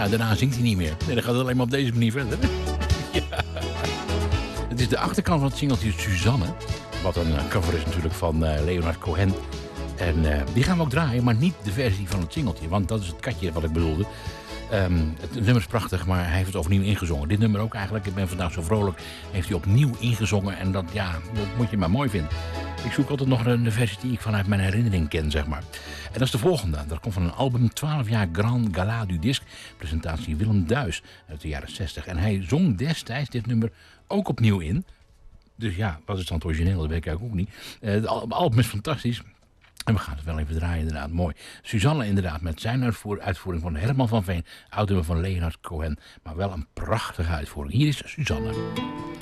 Ja, daarna zingt hij niet meer. Nee, dan gaat het alleen maar op deze manier verder. Ja. Het is de achterkant van het singeltje Suzanne. Wat een cover is natuurlijk van Leonard Cohen. En die gaan we ook draaien, maar niet de versie van het singeltje. Want dat is het katje wat ik bedoelde. Het nummer is prachtig, maar hij heeft het overnieuw ingezongen. Dit nummer ook eigenlijk. Ik ben vandaag zo vrolijk. Heeft hij opnieuw ingezongen. En dat moet je maar mooi vinden. Ik zoek altijd nog een versie die ik vanuit mijn herinnering ken, zeg maar. En dat is de volgende. Dat komt van een album 12 jaar Grand Gala du Disc. Presentatie Willem Duis uit de jaren 60. En hij zong destijds dit nummer ook opnieuw in. Dus ja, wat is dan het origineel? Dat weet ik eigenlijk ook niet. Het album is fantastisch. En we gaan het wel even draaien, inderdaad. Mooi. Suzanne inderdaad, met zijn uitvoering van Herman van Veen. Oud-nummer van Leonard Cohen. Maar wel een prachtige uitvoering. Hier is Suzanne.